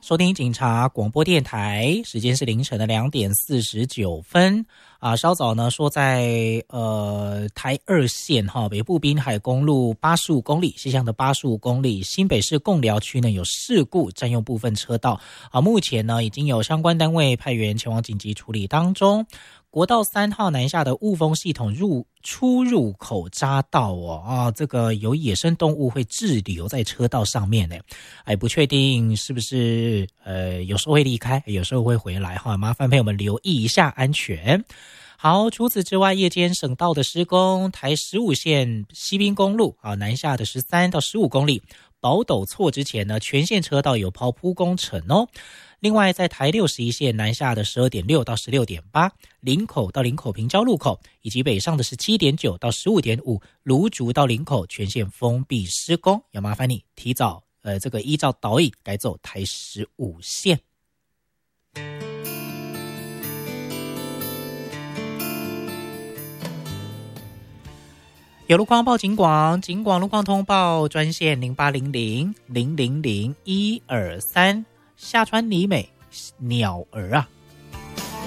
收听警察广播电台，时间是凌晨的2点49分啊。稍早呢说在台2线北部滨海公路85公里，西向的85公里，新北市贡寮区呢有事故，占用部分车道啊。目前呢已经有相关单位派员前往紧急处理当中。国道3号南下的雾峰系统出入口匝道这个有野生动物会滞留在车道上面呢，不确定是不是有时候会离开，有时候会回来麻烦朋友们留意一下安全。好，除此之外，夜间省道的施工，台15线西滨公路南下的13到15公里，宝斗错之前呢，全线车道有刨铺工程哦。另外，在台61线南下的12.6到16.8，林口到林口平交路口，以及北上的17.9到15.5，芦竹到林口全线封闭施工，要麻烦你提早这个依照导引改走台15线。有路况报警广路况通报专线0800-000-123，下川里美鸟儿